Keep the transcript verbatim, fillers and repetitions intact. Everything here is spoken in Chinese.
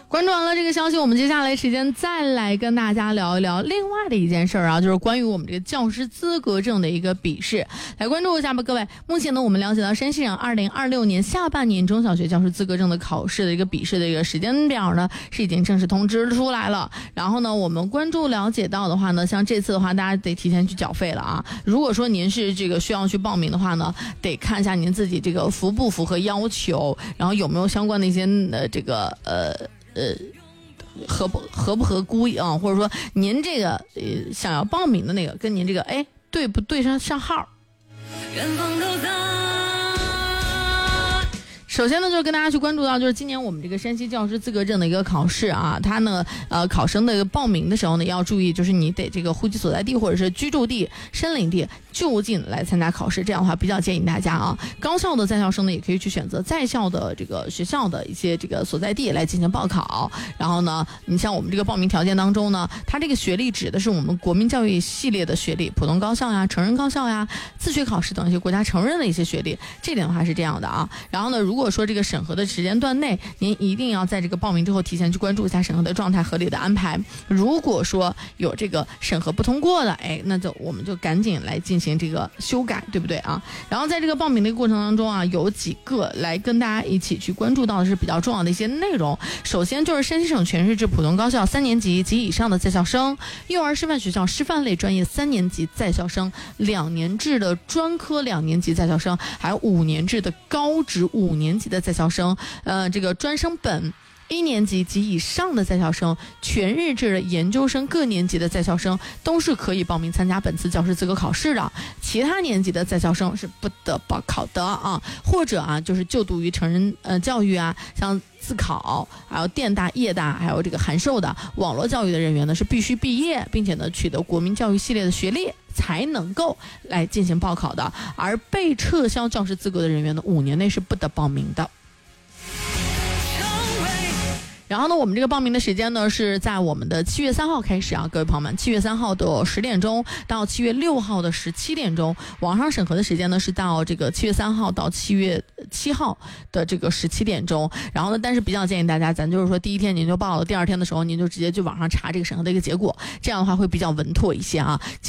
关注完了这个消息，我们接下来时间再来跟大家聊一聊另外的一件事儿啊，就是关于我们这个教师资格证的一个笔试。来关注一下吧，各位。目前呢，我们了解到山西省二零二六年下半年中小学教师资格证的考试的一个笔试的一个时间表呢，是已经正式通知出来了。然后呢，我们关注了解到的话呢，像这次的话，大家得提前去缴费了啊。如果说您是这个需要去报名的话呢，得看一下您自己这个符不符合要求，然后有没有相关的一些呃这个呃。呃，合不合不合估啊，或者说您这个呃想要报名的那个跟您这个哎对不对上上号？远方都在。首先呢，就是跟大家去关注到，就是今年我们这个山西教师资格证的一个考试啊，它呢，呃，考生的报名的时候呢，要注意，就是你得这个户籍所在地或者是居住地、申领地就近来参加考试。这样的话，比较建议大家啊，高校的在校生呢，也可以去选择在校的这个学校的一些这个所在地来进行报考。然后呢，你像我们这个报名条件当中呢，它这个学历指的是我们国民教育系列的学历，普通高校呀、成人高校呀、自学考试等一些国家承认的一些学历。这点的话是这样的啊。然后呢，如果如果说这个审核的时间段内，您一定要在这个报名之后提前去关注一下审核的状态，合理的安排。如果说有这个审核不通过的，哎，那就我们就赶紧来进行这个修改，对不对啊？然后在这个报名的过程当中啊，有几个来跟大家一起去关注到的是比较重要的一些内容。首先就是山西省全市制普通高校三年级及以上的在校生，幼儿师范学校师范类专业三年级在校生，两年制的专科两年级在校生，还有五年制的高职五年级的在校生，呃，这个专升本一年级及以上的在校生，全日制的研究生各年级的在校生都是可以报名参加本次教师资格考试的，其他年级的在校生是不得报考的啊。或者啊，就是就读于成人呃教育啊，像自考，还有电大、业大，还有这个函授的网络教育的人员呢，是必须毕业，并且呢取得国民教育系列的学历，才能够来进行报考的。而被撤销教师资格的人员呢，五年内是不得报名的。然后呢，我们这个报名的时间呢是在我们的七月三号开始啊，各位朋友们，七月三号的十点钟到七月六号的十七点钟，网上审核的时间呢是到这个七月三号到七月七号的这个十七点钟。然后呢，但是比较建议大家，咱就是说第一天您就报了，第二天的时候您就直接去网上查这个审核的一个结果，这样的话会比较稳妥一些啊。